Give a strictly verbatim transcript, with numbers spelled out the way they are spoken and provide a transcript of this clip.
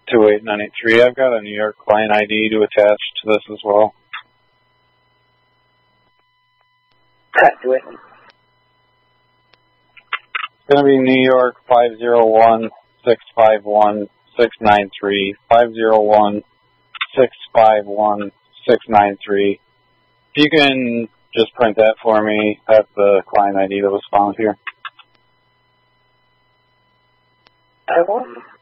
two eight nine eight three. I've got a New York client I D to attach to this as well. Do it. It's going to be New York five zero one six five one six nine three, five zero one six five one six nine three. If you can just print that for me, that's the client I D that was found here. I will.